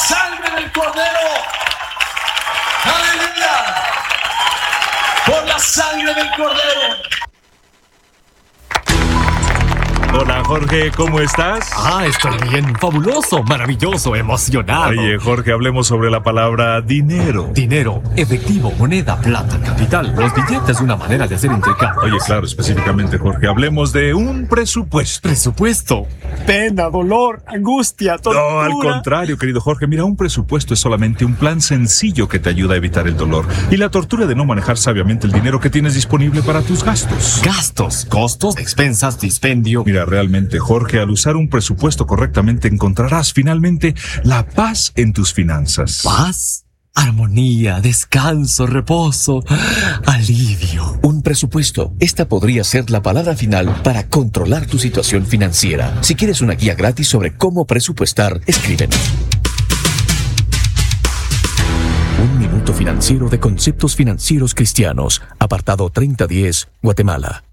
sangre del Cordero. ¡Aleluya! Por la sangre del Cordero. Hola Jorge, ¿cómo estás? Estoy bien, fabuloso, maravilloso, emocionado. Oye Jorge, hablemos sobre la palabra dinero. Dinero, efectivo, moneda, plata, capital. Los billetes, una manera de hacer intercambio. Oye, claro, específicamente Jorge, hablemos de un presupuesto. Presupuesto, pena, dolor, angustia, tortura. No, al contrario, querido Jorge, mira, un presupuesto es solamente un plan sencillo que te ayuda a evitar el dolor y la tortura de no manejar sabiamente el dinero que tienes disponible para tus gastos. Gastos, costos, expensas, dispendio. Mira, realmente, Jorge, al usar un presupuesto correctamente encontrarás finalmente la paz en tus finanzas. Paz, armonía, descanso, reposo, alivio. Un presupuesto. Esta podría ser la palabra final para controlar tu situación financiera. Si quieres una guía gratis sobre cómo presupuestar, escríbenos. Un minuto financiero de conceptos financieros cristianos. Apartado 3010, Guatemala.